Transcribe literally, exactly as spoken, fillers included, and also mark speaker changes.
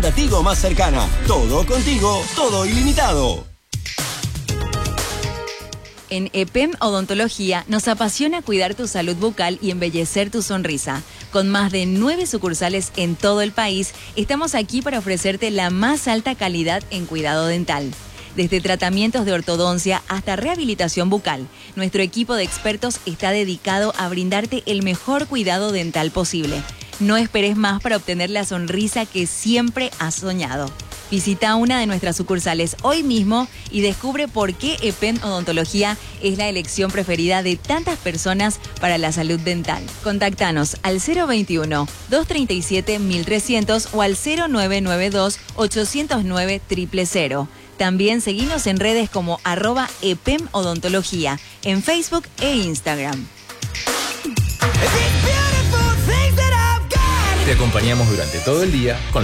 Speaker 1: la Tigo más cercana. Todo contigo, todo ilimitado.
Speaker 2: En EPEM Odontología nos apasiona cuidar tu salud bucal y embellecer tu sonrisa. Con más de nueve sucursales en todo el país, estamos aquí para ofrecerte la más alta calidad en cuidado dental. Desde tratamientos de ortodoncia hasta rehabilitación bucal, nuestro equipo de expertos está dedicado a brindarte el mejor cuidado dental posible. No esperes más para obtener la sonrisa que siempre has soñado. Visita una de nuestras sucursales hoy mismo y descubre por qué EPEM Odontología es la elección preferida de tantas personas para la salud dental. Contáctanos al cero veintiuno, doscientos treinta y siete, mil trescientos o al cero nueve nueve dos, ochocientos nueve, cero cero cero. También seguinos en redes como arroba EPEM Odontología, en Facebook e Instagram.
Speaker 3: Te acompañamos durante todo el día con